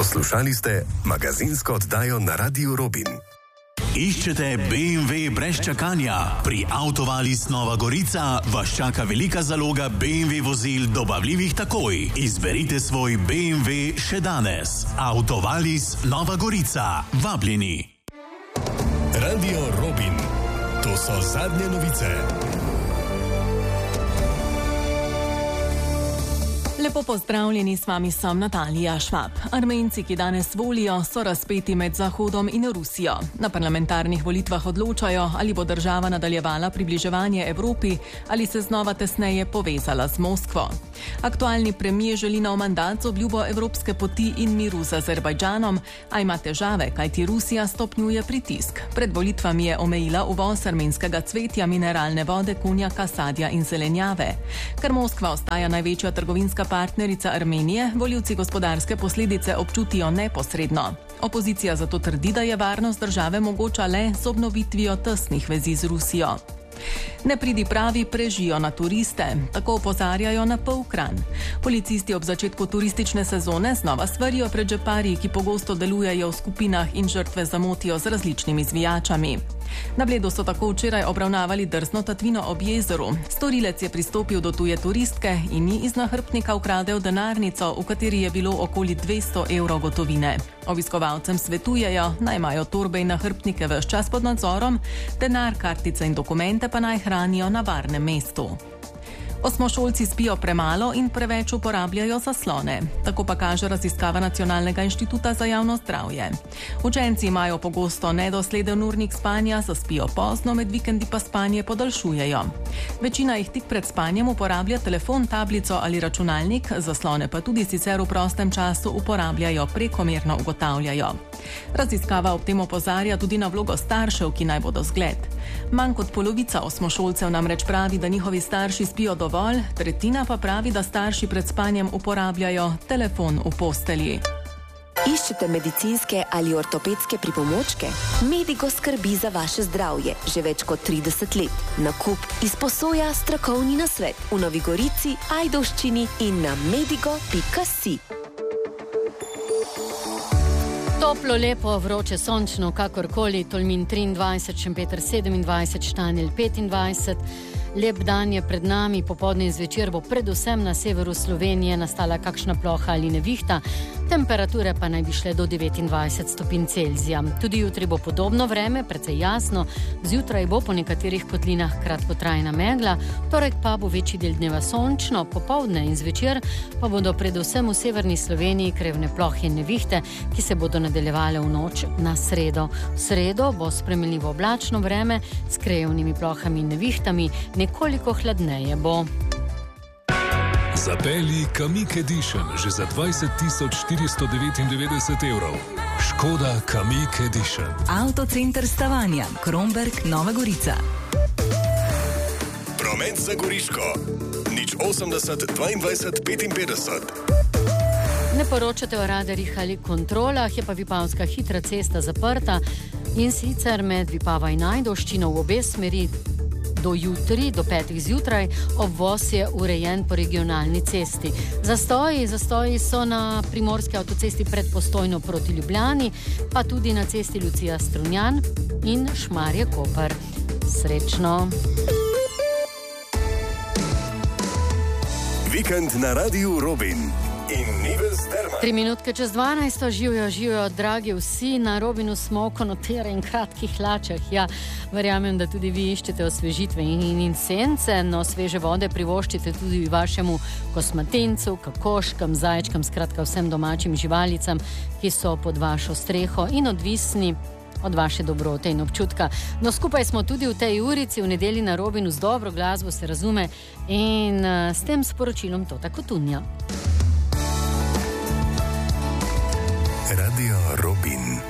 Poslušali ste magazinsko oddajo na Radiu Robin. Iščete BMW brez čakanja? Pri Autovalis Nova Gorica vas čaka velika zaloga BMW vozil dobavljivih takoj. Izberite svoj BMW še danes. Autovalis Nova Gorica. Vabljeni. Radio Robin. To so zadnje novice. Lepo pozdravljeni, s vami sem Natalija Švab. Armenci, ki danes volijo, so razpeti med Zahodom in Rusijo. Na parlamentarnih volitvah odločajo, ali bo država nadaljevala približevanje Evropi ali se znova tesneje povezala z Moskvo. Aktualni premijer želi nov mandat z obljubo evropske poti in miru z Azerbajdžanom, a ima težave, kajti Rusija stopnjuje pritisk. Pred volitvami je omejila uvoz armenskega cvetja, mineralne vode, konjaka, sadja in zelenjave. Ker Moskva ostaja največja trgovinska partnerica Armenije, volivci gospodarske posledice občutijo neposredno. Opozicija zato trdi, da je varnost države mogoča le z obnovitvijo tesnih vezi z Rusijo. Nepridipravi prežijo na turiste, tako opozarjajo na Polkran. Policisti ob začetku turistične sezone znova svarijo pred žeparji, ki pogosto delujejo v skupinah in žrtve zamotijo z različnimi zvijačami. Na Bledu so tako včeraj obravnavali drzno tatvino ob jezeru. Storilec je pristopil do tuje turistke in ji iz nahrbtnika ukradel denarnico, v kateri je bilo okoli 200 evrov gotovine. Obiskovalcem svetujejo, naj imajo torbe in nahrbtnike ves čas pod nadzorom, denar, kartice in dokumente pa naj hranijo na varnem mestu. Osmošolci spijo premalo in preveč uporabljajo zaslone. Tako pa kaže raziskava Nacionalnega inštituta za javno zdravje. Učenci imajo pogosto nedosleden urnik spanja, zaspijo pozno, med vikendi pa spanje podaljšujejo. Večina jih tik pred spanjem uporablja telefon, tablico ali računalnik, zaslone pa tudi sicer v prostem času uporabljajo prekomerno, ugotavljajo. Raziskava ob tem opozarja tudi na vlogo staršev, ki naj bodo zgled. Manj kot polovica osmošolcev namreč pravi, da njihovi starši spijo dovolj, tretjina pa pravi, da starši pred spanjem uporabljajo telefon v postelji. Iščete medicinske ali ortopedske pripomočke? Medigo skrbi za vaše zdravje že več kot 30 let. Nakup, izposoja, strokovni nasvet v Novi Gorici, Ajdovščini in na medigo.si. Toplo, lepo, vroče, sončno, kakorkoli, Tolmin 23, Šempeter 27, Štanjel 25. Lep dan je pred nami, popoldne in zvečer bo predvsem na severu Slovenije nastala kakšna ploha ali nevihta, temperature pa naj bi šle do 29 stopinj Celzija. Tudi jutri bo podobno vreme, precej jasno, zjutraj bo po nekaterih kotlinah kratkotrajna megla, torek pa bo večji del dneva sončno, popoldne in zvečer pa bodo predvsem v severni Sloveniji krevne plohe in nevihte, ki se bodo nadaljevale v noč na sredo. V sredo bo sprejemljivo oblačno vreme s krajevnimi plohami in nevihtami, nekoliko hladneje bo. Zapelji Kamiq Edition že za 20.499 evrov. Škoda Kamiq Edition. Avtocenter Stavanja, Kromberk, Nova Gorica. Promet za Goriško. 080 22 55. Ne poročate o radarjih ali kontrolah, je pa Vipavska hitra cesta zaprta in sicer med Vipava in Ajdovščino v obe smeri do jutri, do 5 zjutraj, obvoz je urejen po regionalni cesti. Zastoji so na primorski avtocesti pred Postojno proti Ljubljani, pa tudi na cesti Lucija Strunjan in Šmarje Koper. Srečno! Vikend na Radiu Robin. In Nives Derman. 3 minutke čez 12, živijo, dragi vsi, na Robinu smo konotere in kratkih hlačah. Ja, verjamem, da tudi vi iščete osvežitve in sence, no sveže vode privoščite tudi vašemu kosmatencu, kokoškam, zajčkam, skratka vsem domačim živalicam, ki so pod vašo streho in odvisni od vaše dobrote in občutka. No, skupaj smo tudi v tej urici, v nedelji na Robinu z dobro glasbo, se razume, in s tem sporočilom Tota Kotunja. Radio Robin.